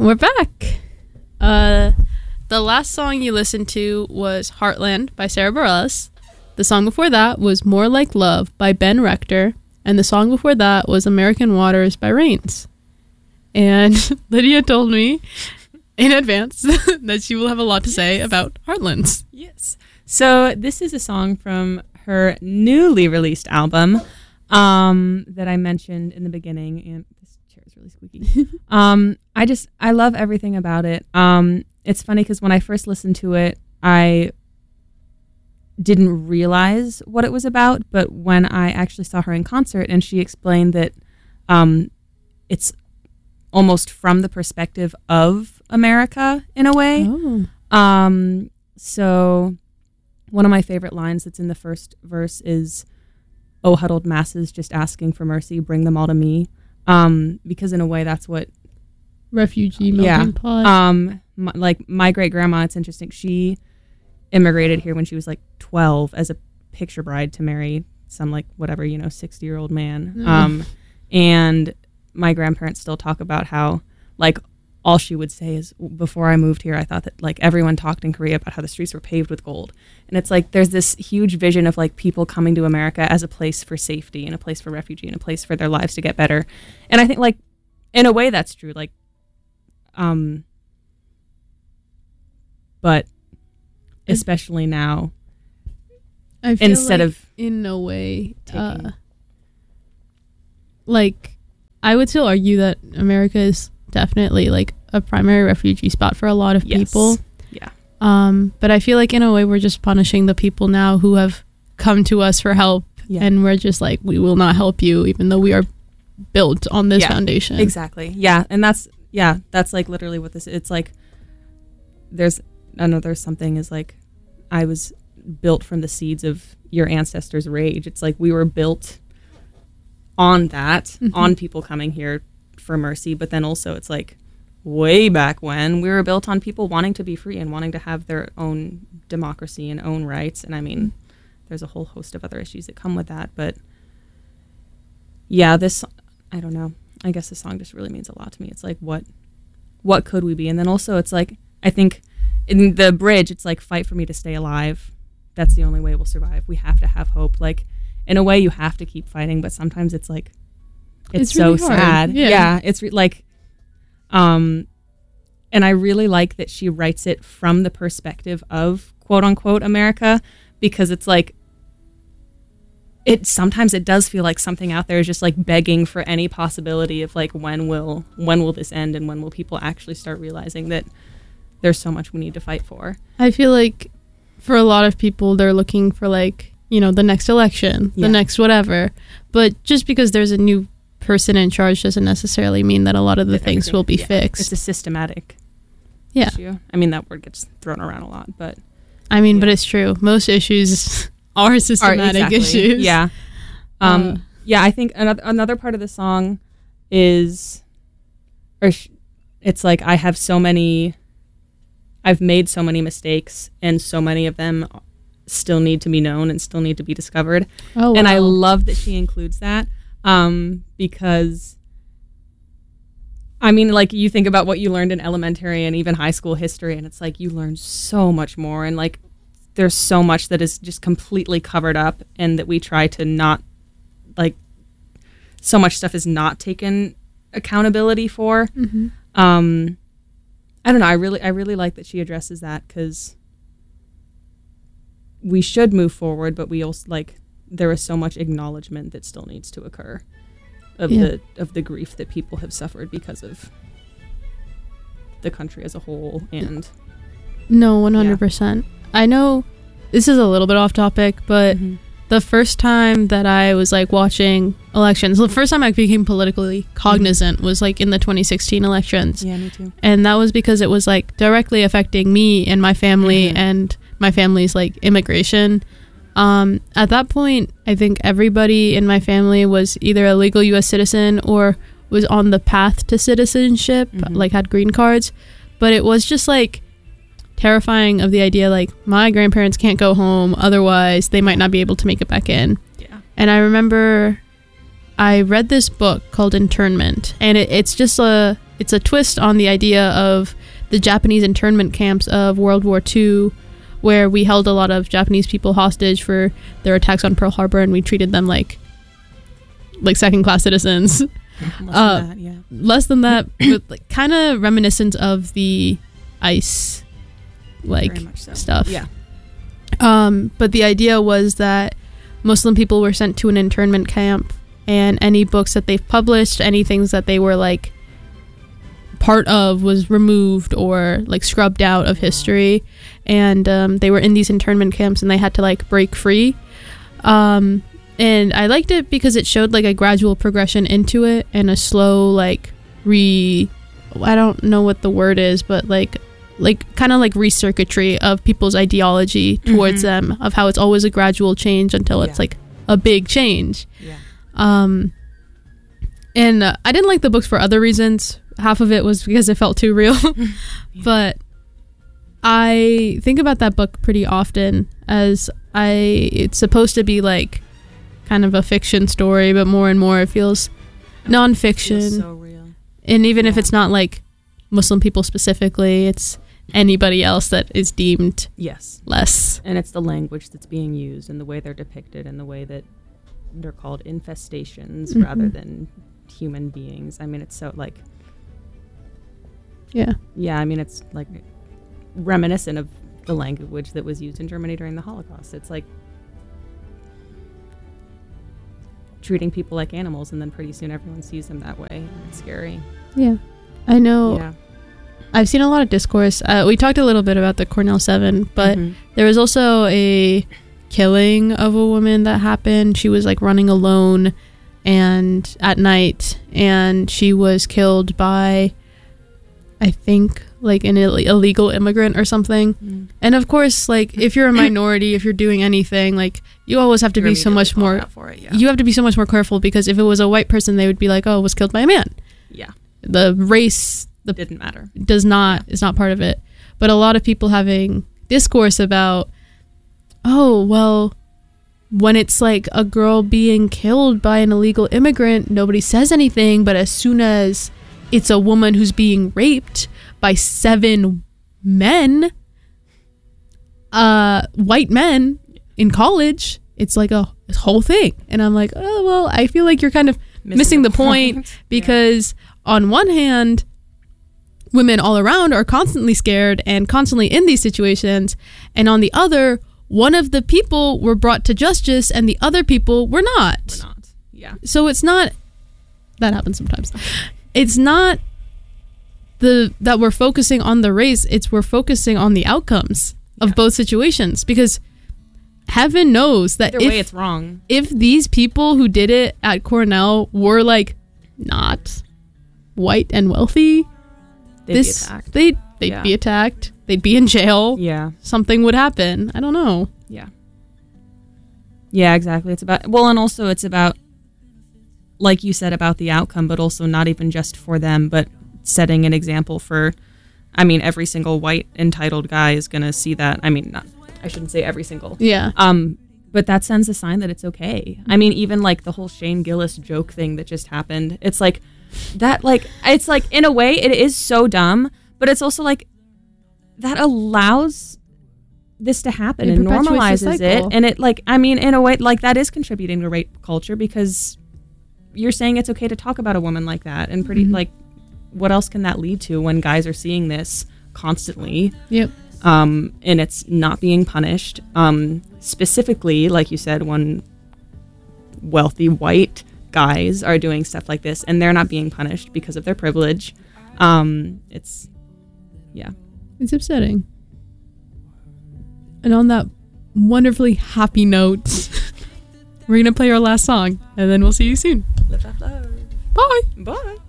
we're back. The last song you listened to was Heartland by Sara Bareilles. The song before that was More Like Love by Ben Rector. And the song before that was American Waters by Rains. And Lydia told me in advance that she will have a lot to say about Heartlands. Yes. So this is a song from her newly released album that I mentioned in the beginning. And this chair is really squeaky. I love everything about it. It's funny because when I first listened to it, I didn't realize what it was about. But when I actually saw her in concert and she explained that it's almost from the perspective of America in a way. Oh. So one of my favorite lines that's in the first verse is, "Oh, huddled masses just asking for mercy, bring them all to me." Because in a way that's what Refugee melting pot. My great grandma, it's interesting. She immigrated here when she was like 12 as a picture bride to marry some 60-year-old man. And my grandparents still talk about how all she would say is, before I moved here, I thought that everyone talked in Korea about how the streets were paved with gold. And it's there's this huge vision of people coming to America as a place for safety and a place for refugee and a place for their lives to get better. And I think in a way that's true. But especially now, I feel instead of in a way, taking I would still argue that America is definitely a primary refugee spot for a lot of people. Yeah. But I feel in a way we're just punishing the people now who have come to us for help, and we're just we will not help you, even though we are built on this foundation. Exactly. Yeah, and that's literally what this. It's there's another something is I was built from the seeds of your ancestors' rage. It's we were built on that, on people coming here for mercy, but then also it's way back when we were built on people wanting to be free and wanting to have their own democracy and own rights. And I mean, there's a whole host of other issues that come with that, but yeah, I don't know. I guess this song just really means a lot to me. It's what could we be? And then also it's I think in the bridge, it's fight for me to stay alive. That's the only way we'll survive. We have to have hope. In a way, you have to keep fighting, but sometimes it's it's so really hard. sad. Yeah, it's and I really like that she writes it from the perspective of quote unquote America, because it's sometimes it does feel like something out there is just begging for any possibility of when will this end, and when will people actually start realizing that there's so much we need to fight for. I feel for a lot of people, they're looking for the next election, the next whatever. But just because there's a new person in charge doesn't necessarily mean that a lot of the things will be fixed. It's a systematic issue. I mean, that word gets thrown around a lot, but but it's true. Most issues are systematic issues. Yeah. I think another part of the song is, it's I've made so many mistakes, and so many of them still need to be known and still need to be discovered. Oh, wow. And I love that she includes that, because I mean, you think about what you learned in elementary and even high school history, and it's you learn so much more, and there's so much that is just completely covered up, and that we try to not so much stuff is not taken accountability for. I don't know. I really like that she addresses that, because we should move forward, but we also there is so much acknowledgement that still needs to occur of the grief that people have suffered because of the country as a whole. And no, 100%. I know this is a little bit off topic, but the first time that I was watching elections, the first time I became politically cognizant was in the 2016 elections. Yeah, me too. And that was because it was directly affecting me and my family and my family's immigration. At that point, I think everybody in my family was either a legal U.S. citizen or was on the path to citizenship, had green cards. But it was just terrifying of the idea my grandparents can't go home, otherwise they might not be able to make it back in. Yeah. And I remember I read this book called Internment, and it's just a it's a twist on the idea of the Japanese internment camps of World War II, where we held a lot of Japanese people hostage for their attacks on Pearl Harbor, and we treated them like second-class citizens. Less than that, but like, kind of reminiscent of the ICE stuff. Yeah. But the idea was that Muslim people were sent to an internment camp, and any books that they've published, any things that they were like part of, was removed or like scrubbed out of history. And they were in these internment camps, and they had to like break free. And I liked it because it showed like a gradual progression into it and a slow like I don't know what the word is, but like kind of like recircuitry of people's ideology towards them, of how it's always a gradual change until it's like a big change. And I didn't like the books for other reasons. Half of it was because it felt too real. But I think about that book pretty often, as it's supposed to be like kind of a fiction story, but more and more it feels nonfiction. It feels so real. And even if it's not like Muslim people specifically, it's anybody else that is deemed less. And it's the language that's being used and the way they're depicted and the way that they're called infestations rather than human beings. I mean, it's so like... Yeah, I mean, it's like reminiscent of the language that was used in Germany during the Holocaust. It's like treating people like animals, and then pretty soon everyone sees them that way. It's scary. Yeah, I know. Yeah. I've seen a lot of discourse. We talked a little bit about the Cornell 7, but there was also a killing of a woman that happened. She was like running alone and at night, and she was killed by, I think, like an illegal immigrant or something. And of course, like if you're a minority, if you're doing anything, like you always have to be so much more you have to be so much more careful, because if it was a white person, they would be like, oh, it was killed by a man. The race didn't matter. Is not part of it. But a lot of people having discourse about, oh, well, when it's like a girl being killed by an illegal immigrant, nobody says anything, but as soon as it's a woman who's being raped by 7 men, white men in college, it's like a whole thing. And I'm like, oh, well, I feel like you're kind of missing the point because on one hand, women all around are constantly scared and constantly in these situations, and on the other, one of the people were brought to justice and the other people were not. So it's not, that happens sometimes. It's not that we're focusing on the race, we're focusing on the outcomes of both situations, because heaven knows that either way it's wrong. If these people who did it at Cornell were like not white and wealthy, they'd be attacked. They'd be attacked. They'd be in jail. Yeah. Something would happen. I don't know. Yeah. Yeah, exactly. It's about, well, and also it's about, like you said, about the outcome, but also not even just for them, but setting an example for, I mean, every single white entitled guy is going to see that. I mean, I shouldn't say every single. Yeah. But that sends a sign that it's okay. I mean, even like the whole Shane Gillis joke thing that just happened. It's like that, like, it's like in a way it is so dumb, but it's also like that allows this to happen and normalizes it. And it, like, I mean, in a way, like, that is contributing to rape culture, because you're saying it's okay to talk about a woman like that. And pretty, like, what else can that lead to when guys are seeing this constantly? Yep. And it's not being punished. Specifically, like you said, when wealthy white guys are doing stuff like this and they're not being punished because of their privilege. It's upsetting. And on that wonderfully happy note, we're going to play our last song, and then we'll see you soon. Live, laugh, love. Bye. Bye.